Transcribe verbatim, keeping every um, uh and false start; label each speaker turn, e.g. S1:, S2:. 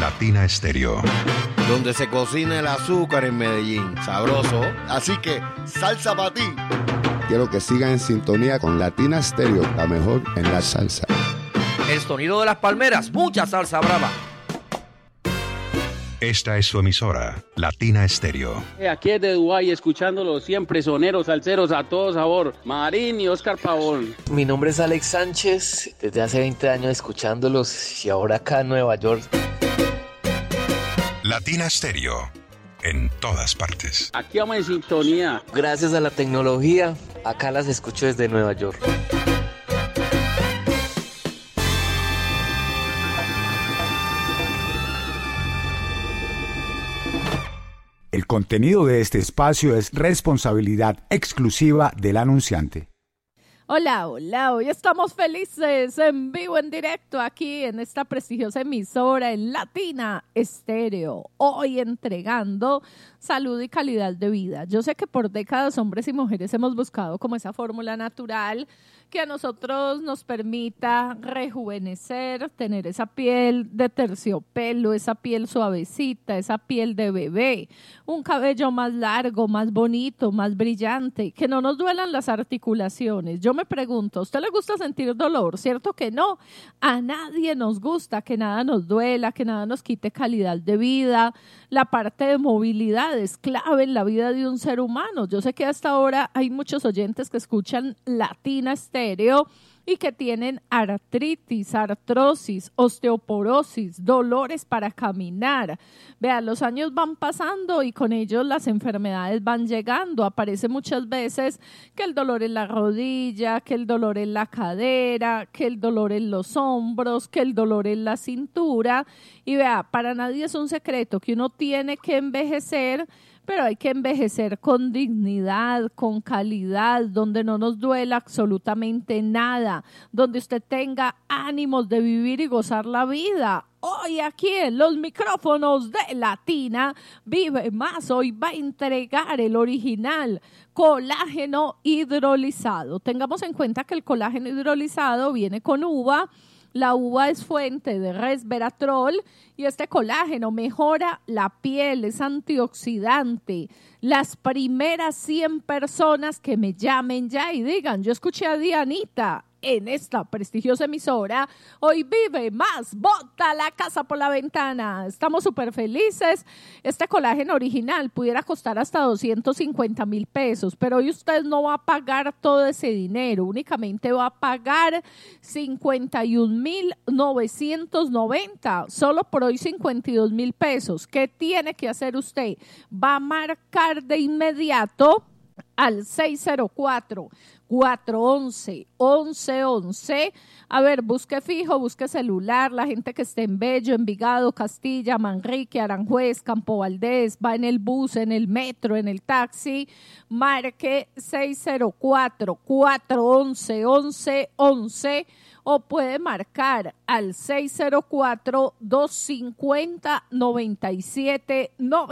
S1: Latina Estéreo.
S2: Donde se cocina el azúcar en Medellín. Sabroso. Así que, salsa para ti.
S3: Quiero que sigan en sintonía con Latina Estéreo, la mejor en la salsa.
S4: El sonido de las palmeras, mucha salsa brava.
S1: Esta es su emisora, Latina Estéreo.
S5: Aquí es de Dubái, escuchándolo siempre, soneros, salseros, a todo sabor. Marín y Oscar Pavón.
S6: Mi nombre es Alex Sánchez, desde hace veinte años escuchándolos y ahora acá en Nueva York.
S1: Latina Estéreo, en todas partes.
S5: Aquí vamos en sintonía.
S6: Gracias a la tecnología, acá las escucho desde Nueva York.
S7: El contenido de este espacio es responsabilidad exclusiva del anunciante.
S8: Hola, hola, hoy estamos felices en vivo, en directo, aquí en esta prestigiosa emisora en Latina Estéreo. Hoy entregando salud y calidad de vida. Yo sé que por décadas hombres y mujeres hemos buscado como esa fórmula natural que a nosotros nos permita rejuvenecer, tener esa piel de terciopelo, esa piel suavecita, esa piel de bebé, un cabello más largo, más bonito, más brillante, que no nos duelan las articulaciones. Yo me pregunto, ¿a usted le gusta sentir dolor? ¿Cierto que no? A nadie nos gusta que nada nos duela, que nada nos quite calidad de vida. La parte de movilidad es clave en la vida de un ser humano. Yo sé que hasta ahora hay muchos oyentes que escuchan Latina Estéreo y que tienen artritis, artrosis, osteoporosis, dolores para caminar. Vean, los años van pasando y con ellos las enfermedades van llegando. Aparece muchas veces que el dolor en la rodilla, que el dolor en la cadera, que el dolor en los hombros, que el dolor en la cintura. Y vea, para nadie es un secreto que uno tiene que envejecer, pero hay que envejecer con dignidad, con calidad, donde no nos duela absolutamente nada, donde usted tenga ánimos de vivir y gozar la vida. Hoy aquí en los micrófonos de Latina Vive Más, hoy va a entregar el original colágeno hidrolizado. Tengamos en cuenta que el colágeno hidrolizado viene con uva. La uva es fuente de resveratrol y este colágeno mejora la piel, es antioxidante. Las primeras cien personas que me llamen ya y digan, yo escuché a Dianita en esta prestigiosa emisora, hoy Vive Más, bota la casa por la ventana. Estamos súper felices. Este colágeno original pudiera costar hasta doscientos cincuenta mil pesos, pero hoy usted no va a pagar todo ese dinero, únicamente va a pagar cincuenta y un mil novecientos noventa, solo por hoy cincuenta y dos mil pesos. ¿Qué tiene que hacer usted? Va a marcar de inmediato al seis cero cuatro, cuatro once, once once. A ver, busque fijo, busque celular. La gente que esté en Bello, Envigado, Castilla, Manrique, Aranjuez, Campo Valdés, va en el bus, en el metro, en el taxi, marque seis cero cuatro, cuatro once, once once o puede marcar al seis cero cuatro, dos cinco cero, nueve siete nueve.